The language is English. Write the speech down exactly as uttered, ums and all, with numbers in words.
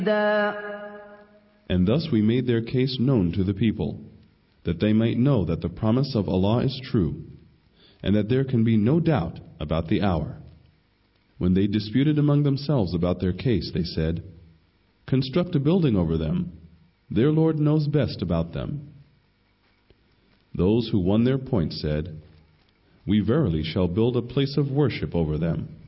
And thus we made their case known to the people, that they might know that the promise of Allah is true, and that there can be no doubt about the hour. When they disputed among themselves about their case, they said, "Construct a building over them. Their Lord knows best about them." Those who won their point said, "We verily shall build a place of worship over them."